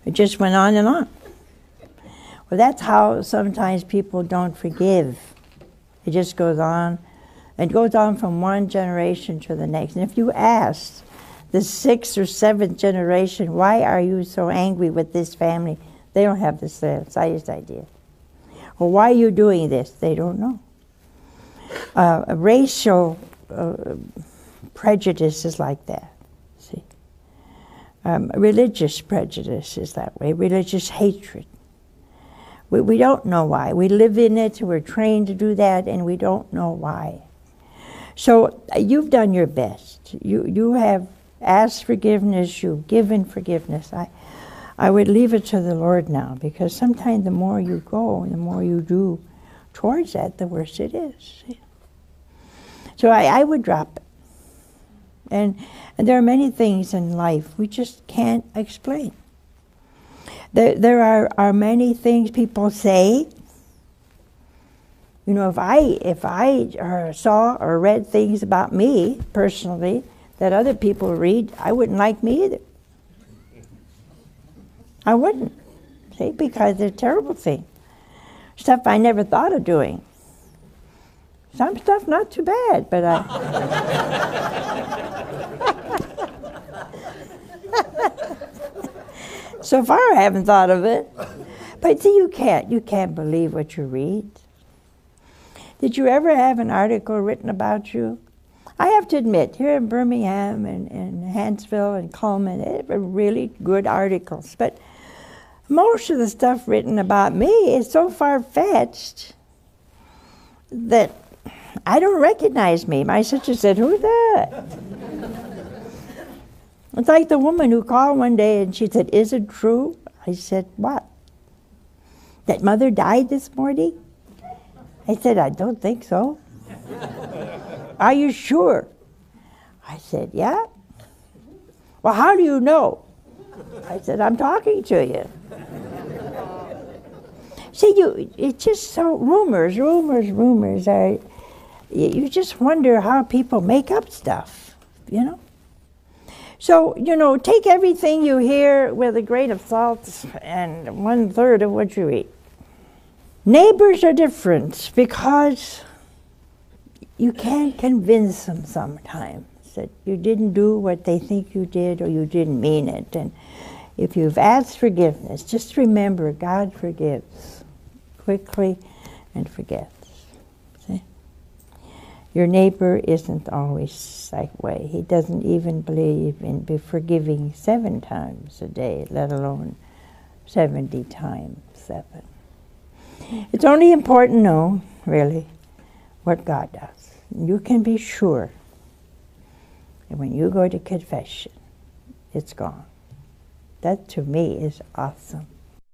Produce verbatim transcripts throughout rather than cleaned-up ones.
It just went on and on. Well, that's how sometimes people don't forgive. It just goes on. It goes on from one generation to the next. And if you ask the sixth or seventh generation, why are you so angry with this family? They don't have the slightest idea. Or why are you doing this? They don't know. Uh, racial uh, prejudice is like that. See, um, religious prejudice is that way. Religious hatred. We, we don't know why. We live in it. We're trained to do that, and we don't know why. So uh, you've done your best. You you have asked forgiveness. You've given forgiveness. I I would leave it to the Lord now, because sometimes the more you go and the more you do towards that, the worse it is. So I, I would drop it. And, and there are many things in life we just can't explain. There, there are, are many things people say. You know, if I if I uh, saw or read things about me personally that other people read, I wouldn't like me either. I wouldn't, see, because they're terrible things. Stuff I never thought of doing. Some stuff not too bad, but I... So far I haven't thought of it. But see, you can't, you can't believe what you read. Did you ever have an article written about you? I have to admit, here in Birmingham and, and Huntsville and Coleman, they were really good articles. But most of the stuff written about me is so far-fetched that I don't recognize me. My sister said, "Who's that?" It's like the woman who called one day and she said, "Is it true?" I said, "What? That mother died this morning?" I said, "I don't think so." "Are you sure?" I said, "Yeah." "Well, how do you know?" I said, "I'm talking to you." See, you, it's just so, rumors, rumors, rumors are, you just wonder how people make up stuff, you know? So, you know, take everything you hear with a grain of salt and one third of what you eat. Neighbors are different because you can't convince them sometimes that you didn't do what they think you did or you didn't mean it. And if you've asked forgiveness, just remember God forgives quickly and forgets. See? Your neighbor isn't always that way. He doesn't even believe in be forgiving seven times a day, let alone seventy times seven. It's only important to know, really, what God does. You can be sure that when you go to confession, it's gone. That, to me, is awesome.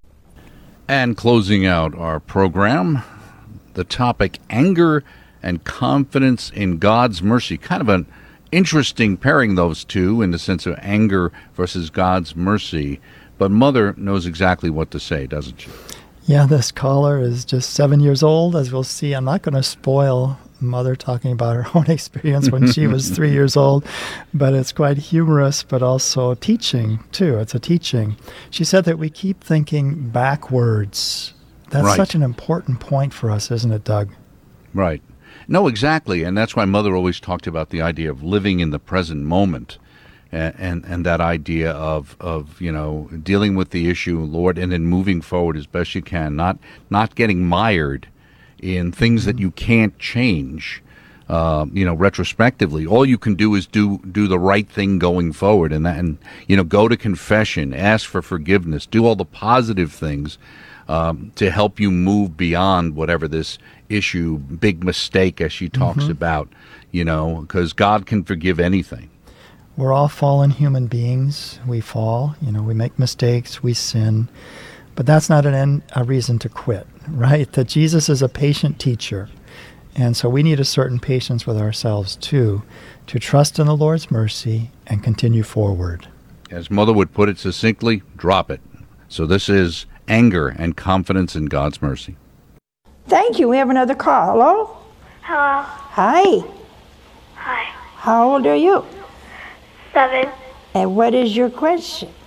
And closing out our program, the topic, anger and confidence in God's mercy. Kind of an interesting pairing, those two, in the sense of anger versus God's mercy. But Mother knows exactly what to say, doesn't she? Yeah, this caller is just seven years old, as we'll see. I'm not going to spoil Mother talking about her own experience when she was three years old, but it's quite humorous, but also teaching, too. It's a teaching. She said that we keep thinking backwards. That's right. Such an important point for us, isn't it, Doug? Right. No, exactly. And that's why Mother always talked about the idea of living in the present moment. And, and and that idea of, of, you know, dealing with the issue, Lord, and then moving forward as best you can, not not getting mired in things that you can't change, uh, you know, retrospectively. All you can do is do do the right thing going forward, and that, and you know, go to confession, ask for forgiveness, do all the positive things um, to help you move beyond whatever this issue, big mistake, as she talks Mm-hmm. about, you know, because God can forgive anything. We're all fallen human beings. We fall, you know, we make mistakes, we sin. But that's not an end, a reason to quit, right? That Jesus is a patient teacher. And so we need a certain patience with ourselves, too, to trust in the Lord's mercy and continue forward. As Mother would put it succinctly, drop it. So this is anger and confidence in God's mercy. Thank you. We have another call. Hello? Hello. Hi. Hi. How old are you? Seven. And what is your question?